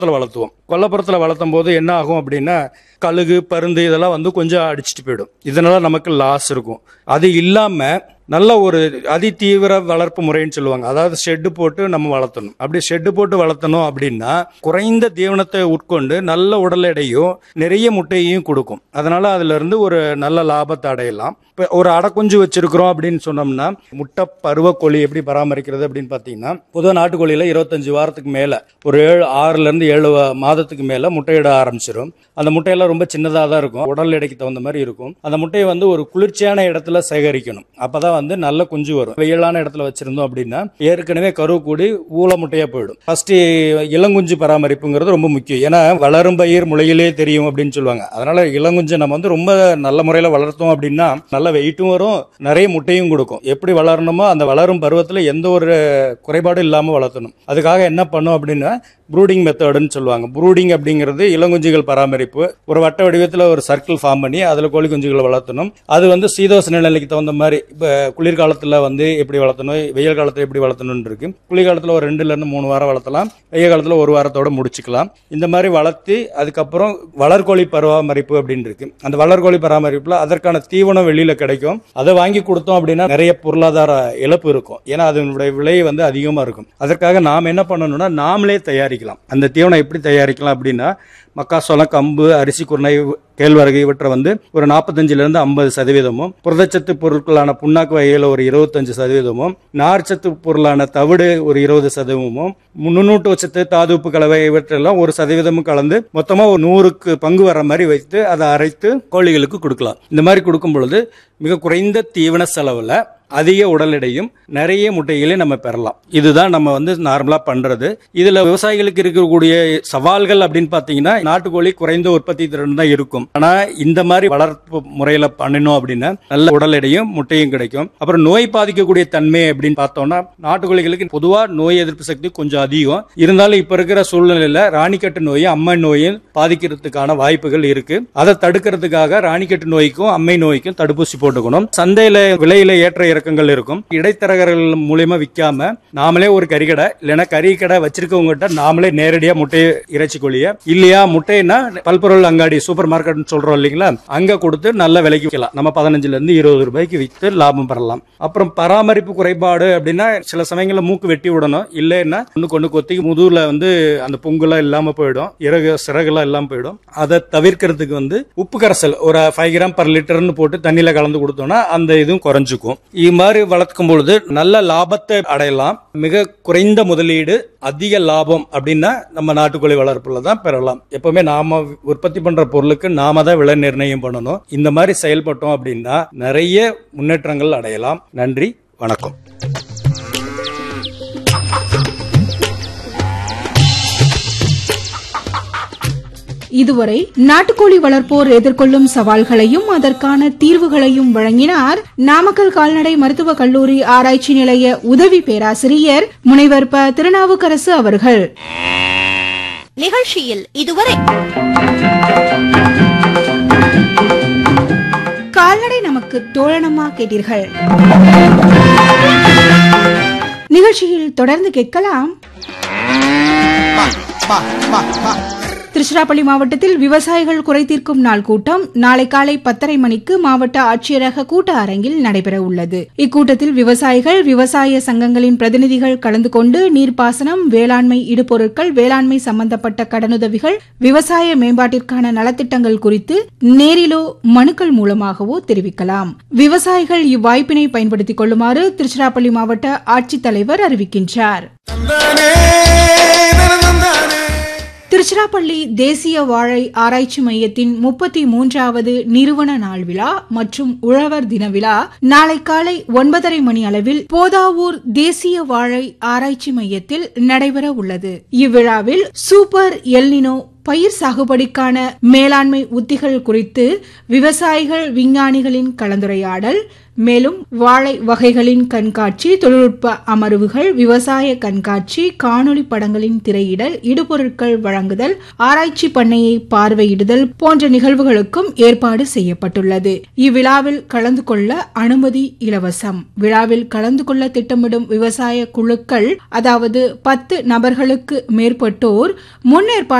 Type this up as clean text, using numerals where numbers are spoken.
வளர்த்துவோம். கொல்லப்புறத்தில் வளர்த்தும் போது என்ன ஆகும் அப்படின்னா கழுகு பருந்து இதெல்லாம் வந்து கொஞ்சம் அடிச்சுட்டு போயிடும். இதனால நமக்கு லாஸ் இருக்கும். அது இல்லாம நல்ல ஒரு அதிதீவிர வளர்ப்பு முறைன்னு சொல்லுவாங்க. அதாவது ஷெட்டு போட்டு நம்ம வளர்த்தணும். அப்படி ஷெட்டு போட்டு வளர்த்தணும் அப்படின்னா குறைந்த தீவனத்தை உட்கொண்டு நல்ல உடல் எடையும் நிறைய முட்டையையும் கொடுக்கும். அதனால அதுல இருந்து ஒரு நல்ல லாபத்தை அடையலாம். இப்போ ஒரு அடைக்குஞ்சு வச்சிருக்கிறோம் அப்படின்னு சொன்னோம்னா முட்டை பருவ கோழி எப்படி பராமரிக்கிறது அப்படின்னு பார்த்தீங்கன்னா பொதுவாக நாட்டுக்கோழியில 25 வாரத்துக்கு மேல ஒரு 6ல இருந்து 7 மாதத்துக்கு மேல முட்டையிட ஆரம்பிச்சிடும். அந்த முட்டையெல்லாம் ரொம்ப சின்னதாக தான் இருக்கும். உடல் எடைக்கு தகுந்த மாதிரி இருக்கும். அந்த முட்டையை வந்து ஒரு குளிர்ச்சியான இடத்துல சேகரிக்கணும். அப்பதான் வந்து நல்ல குஞ்சு வரும். வெயிலான இடத்துல வச்சிருந்தோம் அப்படின்னா ஏற்கனவே கரு கூடி ஊள முட்டையா போயிடும். ஃபர்ஸ்ட் இளங்குஞ்சு பராமரிப்புங்கிறது ரொம்ப முக்கியம். ஏன்னா வளரும் பயிர் முளையிலே தெரியும் அப்படின்னு சொல்லுவாங்க. அதனால இளங்குஞ்சை நம்ம வந்து ரொம்ப நல்ல முறையில் வளர்த்தோம் அப்படின்னா நல்ல வெயிட்டும் வரும், நிறைய முட்டையும் கொடுக்கும். எப்படி வளரணுமோ அந்த வளரும் பருவத்தில் எந்த ஒரு குறைபாடும் இல்லாமல் வளர்த்தணும். அதுக்காக என்ன பண்ணும் அப்படின்னா ப்ரூடிங் மெத்தடுன்னு சொல்லுவாங்க. ப்ரூடிங் அப்படிங்கிறது இளங்குஞ்சுகள் பராமரிப்பு. ஒரு வட்ட வடிவத்தில் ஒரு சர்க்கிள் ஃபார்ம் பண்ணி அதில் கோழி குஞ்சுகளை வளர்த்தணும். அது வந்து சீதோஷண நிலைக்கு தகுந்த மாதிரி இப்போ குளிர்காலத்தில் வந்து எப்படி வளர்த்தணும், வெயில் காலத்தில் எப்படி வளர்த்தணும்னு இருக்கு. குளிர்காலத்தில் ஒரு 2ல இருந்து 3 வாரம் வளர்த்தலாம், வெயில் காலத்தில் 1 வாரத்தோட முடிச்சுக்கலாம். இந்த மாதிரி வளர்த்து அதுக்கப்புறம் வளர்கோழி பராமரிப்பு அப்படின்னு இருக்கு. அந்த வளர்கோழி பராமரிப்புல அதற்கான தீவனம் வெளியில கிடைக்கும். அதை வாங்கி கொடுத்தோம் அப்படின்னா நிறைய பொருளாதார இழப்பு இருக்கும். ஏன்னா அதனுடைய விலை வந்து அதிகமா இருக்கும். அதற்காக நாம் என்ன பண்ணணும்னா நாமளே தயாரிக்கலாம். அந்த தீவனம் எப்படி தயாரிக்கலாம் அப்படின்னா மக்காசோளம், கம்பு, அரிசி, குருணை, கேழ்வரகு இவற்றை வந்து ஒரு 45லிருந்து 50%, புரதச்சத்து பொருட்களான புண்ணாக்கு வகையில் ஒரு 25%, நார்ச்சத்து பொருளான தவிடு ஒரு 20%, நுண்ணூட்டச்சத்து, தாதுப்பு கலவை இவற்றெல்லாம் 1% கலந்து மொத்தமா ஒரு 100க்கு பங்கு வர மாதிரி வைத்து அதை அரைத்து கோழிகளுக்கு கொடுக்கலாம். இந்த மாதிரி கொடுக்கும் பொழுது மிக குறைந்த தீவன செலவுல அதிக உடல் எடையும் நிறைய முட்டைகளையும் நம்ம பெறலாம். இதுதான் நம்ம வந்து நார்மலா பண்றது. இதுல விவசாயிகளுக்கு இருக்கக்கூடிய சவால்கள் அப்படின்னு பாத்தீங்கன்னா நாட்டுக்கோழி குறைந்த உற்பத்தி திறன் தான் இருக்கும். ஆனா இந்த மாதிரி வளர்ப்பு முறையில பண்ணணும் அப்படின்னா நல்ல உடல் எடையும் முட்டையும் கிடைக்கும். அப்புறம் நோய் பாதிக்கக்கூடிய தன்மை அப்படின்னு பார்த்தோம்னா நாட்டுக்கோழிகளுக்கு பொதுவா நோய் எதிர்ப்பு சக்தி கொஞ்சம் அதிகம் இருந்தாலும் இப்ப இருக்கிற சூழ்நிலையில ராணிக்கட்டு நோயும் அம்மை நோயும் பாதிக்கிறதுக்கான வாய்ப்புகள் இருக்கு. அதை தடுக்கிறதுக்காக ராணிக்கட்டு நோய்க்கும் அம்மை நோய்க்கும் தடுப்பூசி போட்டுக்கணும். சந்தையில விலையில ஏற்ற இறக்கங்கள் இருக்கும். இடைத்தரகர்கள் மூலமா விற்காம நாமளே ஒரு கறிக்கடை இல்லைன்னா கறிக்கடை வச்சிருக்கவங்ககிட்ட நாமளே நேரடியா முட்டையை இறைச்சி கோழிய இல்லையா முட்டைன்னா பல்பொருள் அங்காடி சூப்பர் மார்க்கெட் சொல்றோம் இல்லைங்களா, அங்க கொடுத்து நல்ல விலைக்கு விற்கலாம். நம்ம 15ல இருந்து 20 ரூபாய்க்கு விற்று லாபம் பெறலாம். அப்புறம் பராமரிப்பு குறைபாடு அப்படின்னா சில சமயங்களில் மூக்கு வெட்டி விடணும். இல்லைன்னா ஒண்ணு கொத்தி முதுகுல வந்து அந்த பொங்குலாம் இல்லாம போயிடும், சிறகுலாம் இல்லாம போயிடும். அதை தவிர்க்கிறதுக்கு வந்து உப்பு கரைசல் ஒரு 5 கிராம் பர் லிட்டர்னு போட்டு தண்ணியில கலந்து கொடுத்தோம்னா அந்த இதுவும் குறைஞ்சுக்கும். இது மாதிரி வளர்க்கும் பொழுது நல்ல லாபத்தை அடையலாம். மிக குறைந்த முதலீடு அதிக லாபம் அப்படின்னா நம்ம நாட்டுக்கோழி வளர்ப்புல தான் பெறலாம். எப்பவுமே நாம உற்பத்தி பண்ற பொருளுக்கு நாம தான் விலை நிர்ணயம் பண்ணணும். இந்த மாதிரி செயல்பட்டோம் அப்படின்னா நிறைய முன்னேற்றங்கள் அடையலாம். நன்றி, வணக்கம். இதுவரை நாட்டுக்கோழி வளர்ப்போர் எதிர்கொள்ளும் சவால்களையும் அதற்கான தீர்வுகளையும் வழங்கினார் நாமக்கல் கால்நடை மருத்துவக் கல்லூரி ஆராய்ச்சி நிலைய உதவி பேராசிரியர் முனைவர் ப. திருநாவுக்கரசு அவர்கள். நிகழ்ச்சியில் இதுவரை கால்நடை நமக்கு தோழனமா கேட்டீர்கள். நிகழ்ச்சியில் தொடர்ந்து கேட்கலாம். திருச்சிராப்பள்ளி மாவட்டத்தில் விவசாயிகள் குறை தீர்க்கும் நாள் கூட்டம் நாளை காலை 10:30 மணிக்கு மாவட்ட ஆட்சியரக கூட்ட அரங்கில் நடைபெற உள்ளது. இக்கூட்டத்தில் விவசாயிகள், விவசாய சங்கங்களின் பிரதிநிதிகள் கலந்து கொண்டு நீர்ப்பாசனம், வேளாண்மை இடுபொருட்கள், வேளாண்மை சம்பந்தப்பட்ட கடனுதவிகள், விவசாய மேம்பாட்டிற்கான நலத்திட்டங்கள் குறித்து நேரிலோ மனுக்கள் மூலமாகவோ தெரிவிக்கலாம். விவசாயிகள் இவ்வாய்ப்பினை பயன்படுத்திக் கொள்ளுமாறு திருச்சிராப்பள்ளி மாவட்ட ஆட்சித்தலைவர் அறிவிக்கின்றார். திருச்சிராப்பள்ளி தேசிய வாழை ஆராய்ச்சி மையத்தின் 33வது நிறுவன நாள் விழா மற்றும் உழவர் தின விழா நாளை காலை 9:30 மணி அளவில் போதாவூர் தேசிய வாழை ஆராய்ச்சி மையத்தில் நடைபெற உள்ளது. இவ்விழாவில் சூப்பர் எல்னினோ பயிர் சாகுபடிக்கான மேலாண்மை உத்திகள் குறித்து விவசாயிகள் விஞ்ஞானிகளின் கலந்துரையாடல், மேலும் வாழை வகைகளின் கண்காட்சி, தொழில்நுட்ப அமர்வுகள், விவசாய கண்காட்சி, காணொளி படங்களின் திரையிடல், இடுபொருட்கள் வழங்குதல், ஆராய்ச்சி பண்ணையை பார்வையிடுதல் போன்ற நிகழ்வுகளுக்கும் ஏற்பாடு செய்யப்பட்டுள்ளது. இவ்விழாவில் கலந்து கொள்ள அனுமதி இலவசம். விழாவில் கலந்து கொள்ள திட்டமிடும் விவசாய குழுக்கள், அதாவது 10 நபர்களுக்கு மேற்பட்டோர் முன்னேற்பாடு